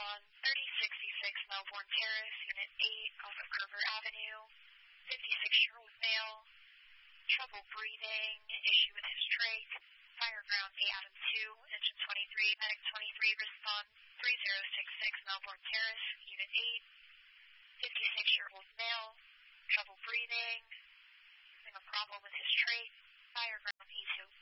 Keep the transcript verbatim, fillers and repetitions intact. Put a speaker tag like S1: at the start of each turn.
S1: respond thirty sixty-six Melbourne Terrace, Unit eight, off of Carver Avenue, fifty-six-year-old male, trouble breathing, issue with his trach, fire ground A Adam two, engine twenty-three, medic twenty-three, respond three zero six six Melbourne Terrace, Unit eight, fifty-six-year-old male, trouble breathing, having a problem with his trach, fire ground E two.